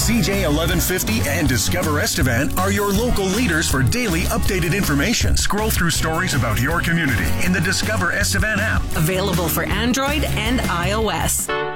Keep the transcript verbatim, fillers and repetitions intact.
C J eleven fifty and Discover Estevan are your local leaders for daily updated information. Scroll through stories about your community in the Discover Estevan app. Available for Android and iOS.